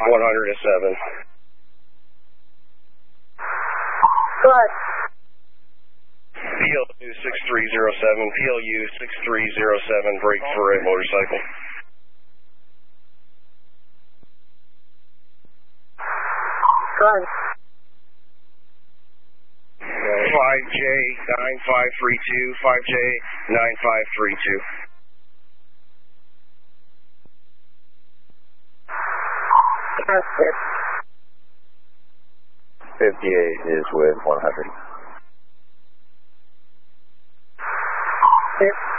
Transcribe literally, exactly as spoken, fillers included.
one hundred is seven. Good. P L U six three zero seven, P L U six three zero seven, break for a motorcycle. Good. five J nine five three two, five J nine five three two. fifty-eight is with one hundred. Yep.